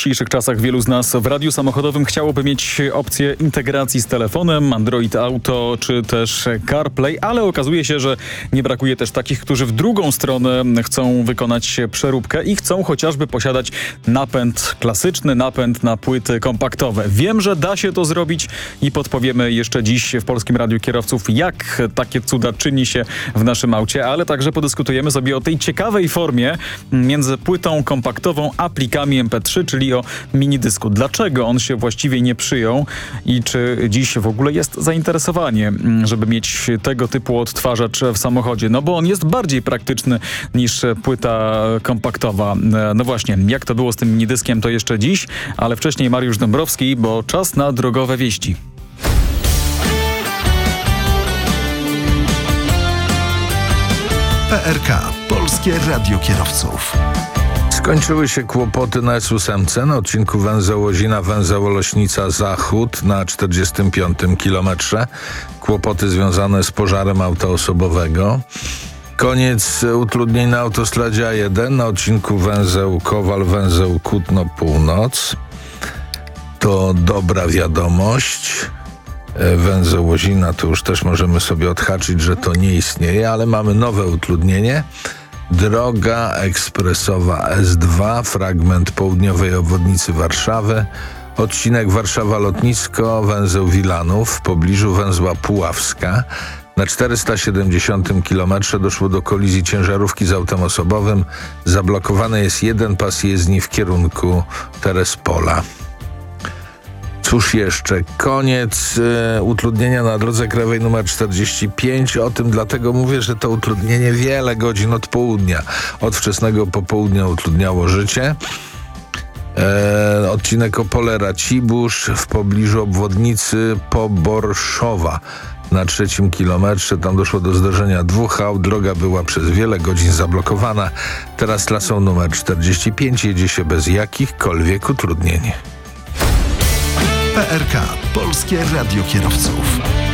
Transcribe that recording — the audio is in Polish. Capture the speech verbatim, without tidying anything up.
dzisiejszych czasach wielu z nas w radiu samochodowym chciałoby mieć opcję integracji z telefonem, Android Auto czy też CarPlay, ale okazuje się, że nie brakuje też takich, którzy w drugą stronę chcą wykonać przeróbkę i chcą chociażby posiadać napęd klasyczny, napęd na płyty kompaktowe. Wiem, że da się to zrobić i podpowiemy jeszcze dziś w Polskim Radiu Kierowców, jak takie cuda czyni się w naszym aucie, ale także podyskutujemy sobie o tej ciekawej formie między płytą kompaktową a plikami em pe trzy, czyli o minidysku. Dlaczego on się właściwie nie przyjął i czy dziś w ogóle jest zainteresowanie, żeby mieć tego typu odtwarzacz w samochodzie? No bo on jest bardziej praktyczny niż płyta kompaktowa. No właśnie, jak to było z tym minidyskiem, to jeszcze dziś, ale wcześniej Mariusz Dąbrowski, bo czas na drogowe wieści. P R K. Polskie Radio Kierowców. Skończyły się kłopoty na S osiem na odcinku węzeł Łozina-węzeł Oleśnica Zachód na czterdziestym piątym kilometrze. Kłopoty związane z pożarem auta osobowego. Koniec utrudnień na autostradzie A jeden na odcinku węzeł Kowal-węzeł Kutno-Północ. To dobra wiadomość. Węzeł Łozina to już też możemy sobie odhaczyć, że to nie istnieje, ale mamy nowe utrudnienie. Droga ekspresowa S dwa, fragment południowej obwodnicy Warszawy, odcinek Warszawa-Lotnisko, węzeł Wilanów w pobliżu węzła Puławska. Na czterysta siedemdziesiątym kilometrze doszło do kolizji ciężarówki z autem osobowym. Zablokowany jest jeden pas jezdni w kierunku Terespola. Cóż jeszcze? Koniec y, utrudnienia na drodze krajowej numer czterdzieści pięć. O tym dlatego mówię, że to utrudnienie wiele godzin od południa. Od wczesnego popołudnia utrudniało życie. E, odcinek Opole-Racibórz w pobliżu obwodnicy Poborszowa. Na trzecim kilometrze tam doszło do zdarzenia dwóch aut. Droga była przez wiele godzin zablokowana. Teraz trasą numer czterdzieści pięć jedzie się bez jakichkolwiek utrudnień. P R K. Polskie Radio Kierowców.